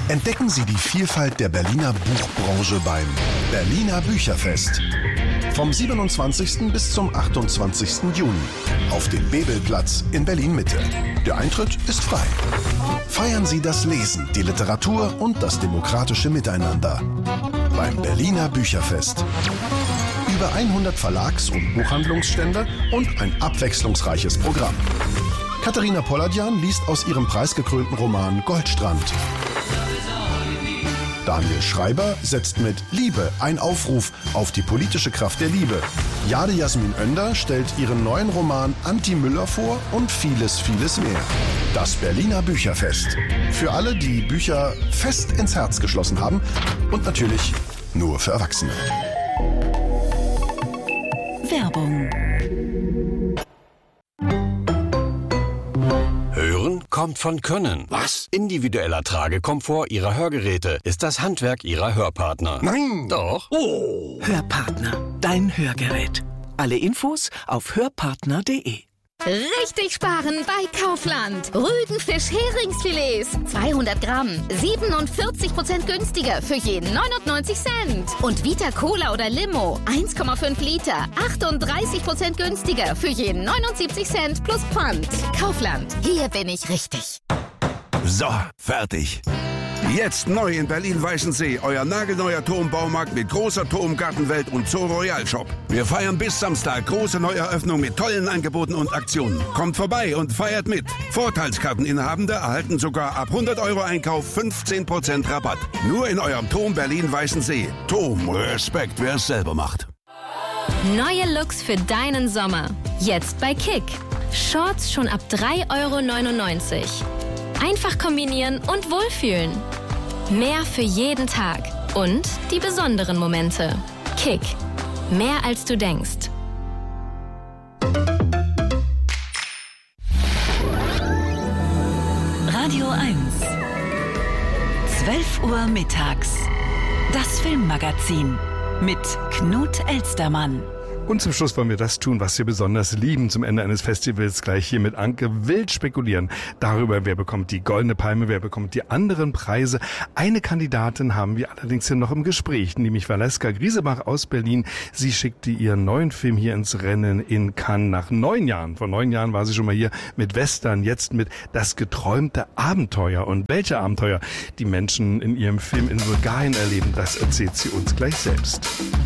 Entdecken Sie die Vielfalt der Berliner Buchbranche beim Berliner Bücherfest. Vom 27. bis zum 28. Juni auf dem Bebelplatz in Berlin-Mitte. Der Eintritt ist frei. Feiern Sie das Lesen, die Literatur und das demokratische Miteinander beim Berliner Bücherfest. Über 100 Verlags- und Buchhandlungsstände und ein abwechslungsreiches Programm. Katharina Polladjan liest aus ihrem preisgekrönten Roman Goldstrand. Daniel Schreiber setzt mit Liebe ein Aufruf auf die politische Kraft der Liebe. Jade Jasmin Önder stellt ihren neuen Roman Anti Müller vor und vieles, vieles mehr. Das Berliner Bücherfest. Für alle, die Bücher fest ins Herz geschlossen haben und natürlich nur für Erwachsene. Werbung. Hören kommt von Können. Was? Individueller Tragekomfort Ihrer Hörgeräte ist das Handwerk Ihrer Hörpartner. Nein! Doch. Oh! Hörpartner, dein Hörgerät. Alle Infos auf hörpartner.de. Richtig sparen bei Kaufland. Rügenfisch-Heringsfilets. 200 Gramm. 47% günstiger für jeden 99 Cent. Und Vita Cola oder Limo. 1,5 Liter. 38% günstiger für jeden 79 Cent plus Pfand. Kaufland. Hier bin ich richtig. So, fertig. Jetzt neu in Berlin-Weißensee, euer nagelneuer Turmbaumarkt mit großer Turmgartenwelt und Zoo Royal Shop. Wir feiern bis Samstag große Neueröffnung mit tollen Angeboten und Aktionen. Kommt vorbei und feiert mit. Vorteilskarteninhabende erhalten sogar ab 100 € Einkauf 15% Rabatt. Nur in eurem Turm Berlin-Weißensee. Turm, Respekt, wer es selber macht. Neue Looks für deinen Sommer. Jetzt bei Kick. Shorts schon ab 3,99 €. Einfach kombinieren und wohlfühlen. Mehr für jeden Tag und die besonderen Momente. Kick. Mehr als du denkst. Radio 1. 12 Uhr mittags. Das Filmmagazin mit Knut Elstermann. Und zum Schluss wollen wir das tun, was wir besonders lieben. Zum Ende eines Festivals gleich hier mit Anke wild spekulieren darüber, wer bekommt die Goldene Palme, wer bekommt die anderen Preise. Eine Kandidatin haben wir allerdings hier noch im Gespräch, nämlich Valeska Griesebach aus Berlin. Sie schickte ihren neuen Film hier ins Rennen in Cannes nach 9 Jahren. Vor 9 Jahren war sie schon mal hier mit Western, jetzt mit Das geträumte Abenteuer. Und welche Abenteuer die Menschen in ihrem Film in Bulgarien erleben, das erzählt sie uns gleich selbst.